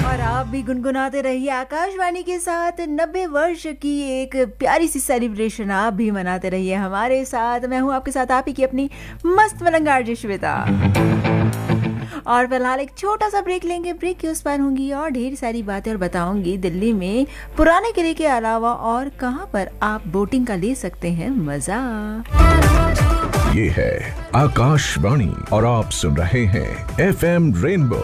और आप भी गुनगुनाते रहिए आकाशवाणी के साथ 90 वर्ष की एक प्यारी सी सेलिब्रेशन आप भी मनाते रहिए हमारे साथ। मैं हूं आपके साथ आप ही की अपनी मस्त मलंग आरजे श्वेता। और फिलहाल एक छोटा सा ब्रेक लेंगे, ब्रेक के उस पार होंगी और ढेर सारी बातें और बताऊंगी दिल्ली में पुराने किले के अलावा और कहां पर आप बोटिंग का ले सकते हैं मजा। ये है आकाशवाणी और आप सुन रहे हैं FM रेनबो।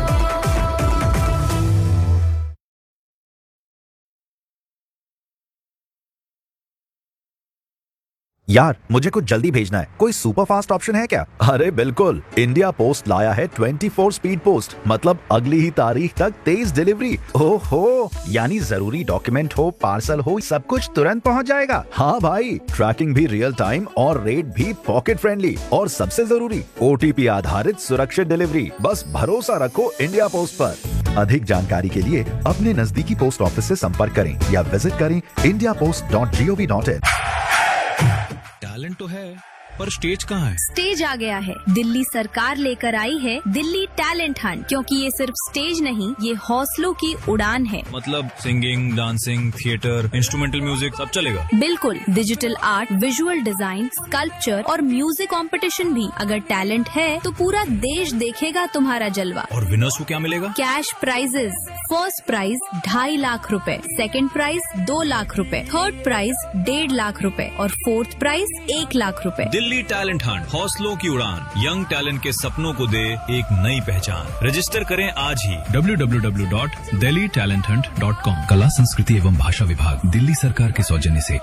यार मुझे कुछ जल्दी भेजना है, कोई सुपर फास्ट ऑप्शन है क्या? अरे बिल्कुल, इंडिया पोस्ट लाया है 24 स्पीड पोस्ट, मतलब अगली ही तारीख तक तेज डिलीवरी। ओहो, यानी जरूरी डॉक्यूमेंट हो, पार्सल हो, सब कुछ तुरंत पहुंच जाएगा। हाँ भाई, ट्रैकिंग भी रियल टाइम और रेट भी पॉकेट फ्रेंडली, और सबसे जरूरी OTP आधारित सुरक्षित डिलीवरी। बस भरोसा रखो इंडिया पोस्ट पर। अधिक जानकारी के लिए अपने नजदीकी पोस्ट ऑफिस से संपर्क करें या विजिट करें indiapost.gov.in। टैलेंट तो है पर स्टेज कहाँ है? स्टेज आ गया है। दिल्ली सरकार लेकर आई है दिल्ली टैलेंट हंट, क्योंकि ये सिर्फ स्टेज नहीं, ये हौसलों की उड़ान है। मतलब singing, dancing, theatre, instrumental music सब चलेगा? बिल्कुल, digital art, visual design, sculpture और म्यूजिक कंपटीशन भी। अगर टैलेंट है तो पूरा देश देखेगा तुम्हारा जलवा। और विनर्स को क्या मिलेगा? Cash prices. First prize 2.5 lakh रुपए, सेकंड प्राइज 2 लाख रुपए, थर्ड प्राइज 1.5 लाख रुपए और फोर्थ प्राइज 1 लाख रुपए। दिल्ली टैलेंट हंट, हौसलों की उड़ान, यंग टैलेंट के सपनों को दे एक नई पहचान। रजिस्टर करें आज ही www.delhitalenthunt.com। कला संस्कृति एवं भाषा विभाग, दिल्ली सरकार के सौजन्य से।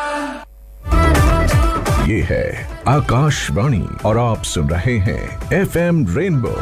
ये है आकाशवाणी और आप सुन रहे हैं FM रेनबो।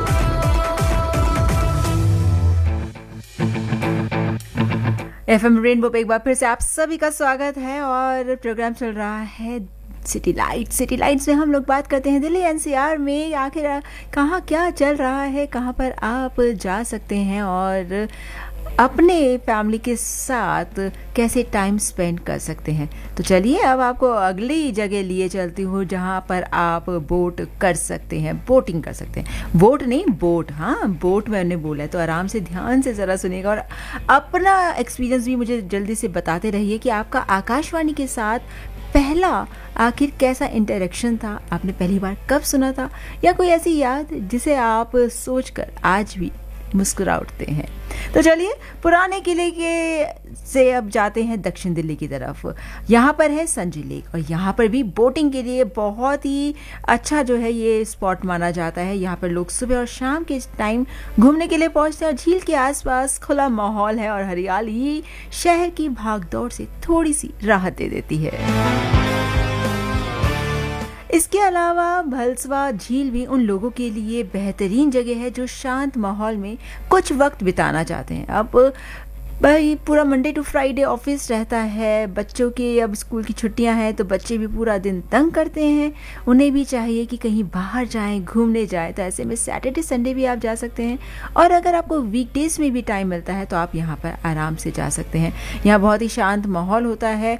FM रेनबो पे एक बार फिर से आप सभी का स्वागत है और प्रोग्राम चल रहा है सिटी लाइट्स में हम लोग बात करते हैं दिल्ली NCR में आखिर कहाँ क्या चल रहा है, कहाँ पर आप जा सकते हैं और अपने फैमिली के साथ कैसे टाइम स्पेंड कर सकते हैं। तो चलिए अब आपको अगली जगह लिए चलती हूँ जहाँ पर आप बोट कर सकते हैं, बोटिंग कर सकते हैं। बोट नहीं, बोट। हाँ, बोट मैंने बोला है तो आराम से ध्यान से ज़रा सुनिएगा और अपना एक्सपीरियंस भी मुझे जल्दी से बताते रहिए कि आपका आकाशवाणी के साथ पहला आखिर कैसा इंटरेक्शन था, आपने पहली बार कब सुना था, या कोई ऐसी याद जिसे आप सोचकर आज भी मुस्कुरा उठते हैं। तो चलिए पुराने किले के से अब जाते हैं दक्षिण दिल्ली की तरफ। यहाँ पर है संजय लेक और यहाँ पर भी बोटिंग के लिए बहुत ही अच्छा जो है ये स्पॉट माना जाता है। यहाँ पर लोग सुबह और शाम के टाइम घूमने के लिए पहुँचते हैं और झील के आसपास खुला माहौल है और हरियाली शहर की भागदौड़ से थोड़ी सी राहत दे देती है। इसके अलावा भलसवा झील भी उन लोगों के लिए बेहतरीन जगह है जो शांत माहौल में कुछ वक्त बिताना चाहते हैं। अब भाई पूरा मंडे टू फ्राइडे ऑफिस रहता है, बच्चों के अब स्कूल की छुट्टियां हैं तो बच्चे भी पूरा दिन तंग करते हैं, उन्हें भी चाहिए कि कहीं बाहर जाएं, घूमने जाएं। तो ऐसे में सैटरडे संडे भी आप जा सकते हैं और अगर आपको वीकडेज में भी टाइम मिलता है तो आप यहाँ पर आराम से जा सकते हैं। यहाँ बहुत ही शांत माहौल होता है